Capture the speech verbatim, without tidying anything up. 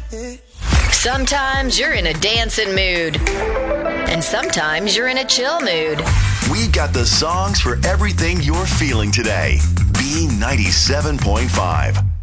Sometimes you're in a dancing mood, and sometimes you're in a chill mood. We've got the songs for everything you're feeling today. B ninety-seven point five.